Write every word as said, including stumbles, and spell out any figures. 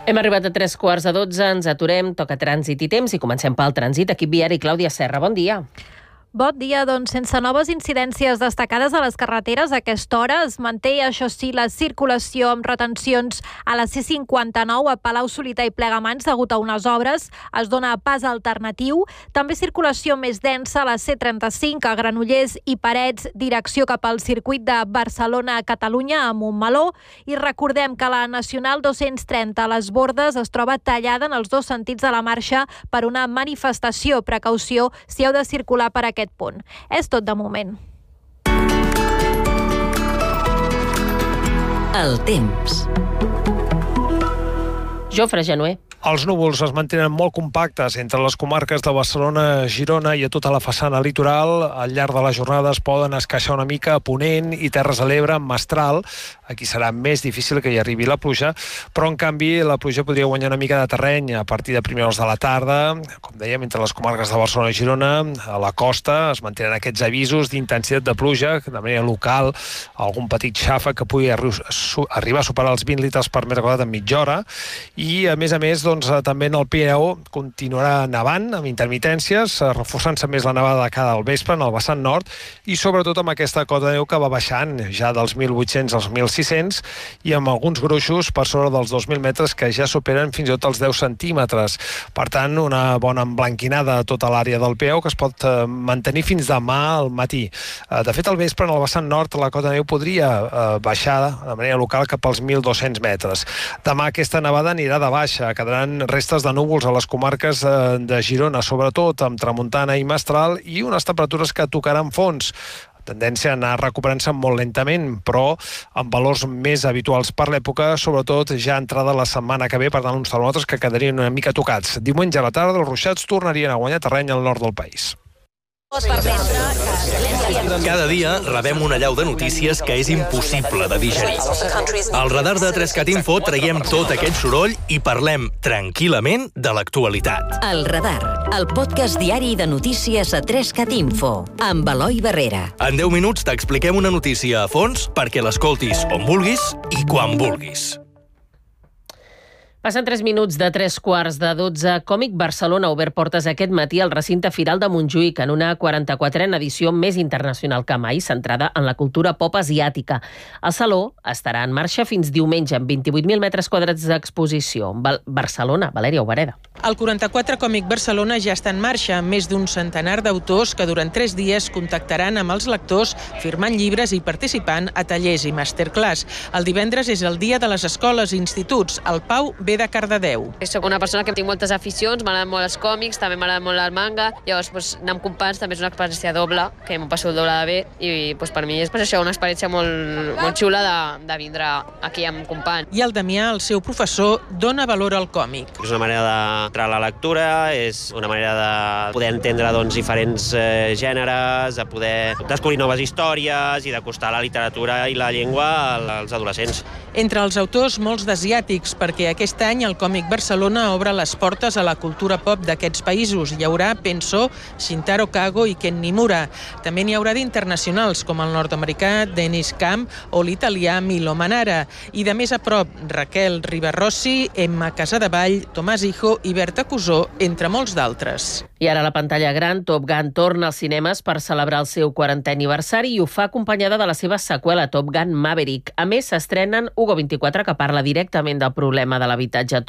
Hem arribat a tres quarts de dotze, ens aturem, toca trànsit i temps i comencem pel trànsit. Equip viari, Clàudia Serra, bon dia. Bon dia, doncs sense noves incidències destacades a les carreteres a aquesta hora es manté, això sí, la circulació amb retencions a la C cinquanta-nou a Palau-solità i Plegamans degut a unes obres. Es dona pas alternatiu. També circulació més densa a la C trenta-cinc a Granollers i Parets, direcció cap al circuit de Barcelona-Catalunya a Montmeló. I recordem que la Nacional dos-cents trenta a les Bordes es troba tallada en els dos sentits de la marxa per una manifestació. Precaució si heu de circular per aquest punt. És tot de moment. El temps. Jofre Genuer. Els núvols es mantenen molt compactes entre les comarques de Barcelona, Girona i a tota la façana litoral. Al llarg de la jornada es poden esqueixar una mica a Ponent i Terres de l'Ebre, Mestral. Aquí serà més difícil que hi arribi la pluja, però en canvi la pluja podria guanyar una mica de terreny a partir de primera hores de la tarda. Com dèiem, entre les comarques de Barcelona i Girona, a la costa es mantenen aquests avisos d'intensitat de pluja, de manera local, algun petit xàfec que pugui arribar a superar els vint litres per metre quadrat en mitja hora. I, a més a més, doncs, també en el Pirineu continuarà nevant amb intermitències, reforçant-se més la nevada de cara al vespre en el vessant nord i sobretot amb aquesta cota de neu que va baixant ja dels mil vuit-cents als mil sis-cents i amb alguns gruixos per sobre dels dos mil metres que ja superen fins i tot els deu centímetres. Per tant, una bona emblanquinada a tota l'àrea del Pirineu que es pot mantenir fins demà al matí. De fet, al vespre en el vessant nord la cota de neu podria baixar de manera local cap als mil dos-cents metres. Demà aquesta nevada anirà de baixa, quedaran restes de núvols a les comarques de Girona, sobretot amb tramuntana i mestral, i unes temperatures que tocaran fons. Tendència a anar recuperant-se molt lentament, però amb valors més habituals per l'època, sobretot ja entrada la setmana que ve, per tant uns termòmetres que quedarien una mica tocats. Diumenge a la tarda els ruixats tornarien a guanyar terreny al nord del país. Cada dia rebem una allau de notícies que és impossible de digerir. Al radar de Trescat Info traiem tot aquest soroll i parlem tranquil·lament de l'actualitat. El Radar, el podcast diari de notícies a Trescat Info, amb Eloi Barrera. En deu minuts t'expliquem una notícia a fons perquè l'escoltis on vulguis i quan vulguis. Passen tres minuts de tres quarts de dotze. Còmic Barcelona ha obert portes aquest matí al recinte Firal de Montjuïc en una quaranta-quatrena edició més internacional que mai, centrada en la cultura pop asiàtica. El saló estarà en marxa fins diumenge amb vint-i-vuit mil metres quadrats d'exposició. Barcelona, Valèria Obereda. El quaranta-quatre Còmic Barcelona ja està en marxa, amb més d'un centenar d'autors que durant tres dies contactaran amb els lectors, firmant llibres i participant a tallers i masterclass. El divendres és el dia de les escoles i instituts. El Pau ve de Cardedeu. Soc una persona que tinc moltes aficions, m'agraden molt els còmics, també m'agrada molt el manga, llavors doncs, anar amb companys també és una experiència doble, que m'ho passo el doble de bé i doncs, per mi és pues, això, una experiència molt, molt xula de, de vindre aquí amb companys. I el Damià, el seu professor, dona valor al còmic. És una manera d'entrar a la lectura, és una manera de poder entendre doncs, diferents eh, gèneres, de poder descobrir noves històries i d'acostar la literatura i la llengua als adolescents. Entre els autors, molts d'asiàtics, perquè aquest any el Còmic Barcelona obre les portes a la cultura pop d'aquests països. Hi haurà, penso, Shintaro Kago i Ken Nimura. També n'hi haurà d'internacionals, com el nord-americà Dennis Camp o l'italià Milo Manara. I de més a prop, Raquel Ribarrossi, Emma Casadevall, Tomàs Hijo i Berta Cusó, entre molts d'altres. I ara a la pantalla gran, Top Gun torna als cinemes per celebrar el seu quarantè aniversari i ho fa acompanyada de la seva seqüela, Top Gun Maverick. A més, s'estrenen Hugo vint-i-quatre, que parla directament del problema de l'habitatge.